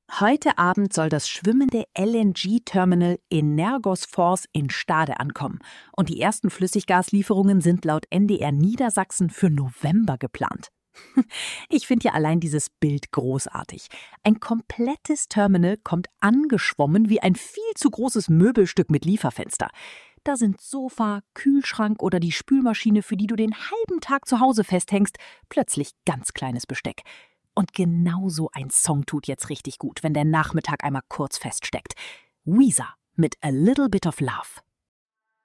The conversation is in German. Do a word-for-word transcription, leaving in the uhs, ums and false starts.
Heute Abend soll das schwimmende L N G-Terminal Energos Force in Stade ankommen. Und die ersten Flüssiggaslieferungen sind laut N D R Niedersachsen für November geplant. Ich finde ja allein dieses Bild großartig. Ein komplettes Terminal kommt angeschwommen wie ein viel zu großes Möbelstück mit Lieferfenster. Da sind Sofa, Kühlschrank oder die Spülmaschine, für die du den halben Tag zu Hause festhängst, plötzlich ganz kleines Besteck. Und genau so ein Song tut jetzt richtig gut, wenn der Nachmittag einmal kurz feststeckt. Weezer mit A Little Bit of Love.